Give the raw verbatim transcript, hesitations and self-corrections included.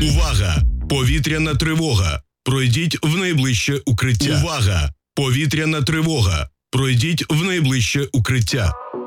Увага! Повітряна тривога. Пройдіть в найближче укриття. Увага! Повітряна тривога. Пройдіть в найближче укриття.